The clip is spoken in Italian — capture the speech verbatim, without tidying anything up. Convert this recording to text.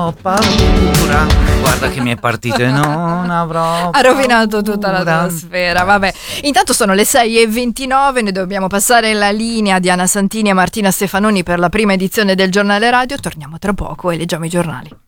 avrò paura. Guarda che mi è partito e non avrò Ha rovinato tutta paura. l'atmosfera, vabbè. Intanto sono le sei e ventinove, ne dobbiamo passare la linea. Diana Santini e Martina Stefanoni per la prima edizione del Giornale Radio. Torniamo tra poco e leggiamo i giornali.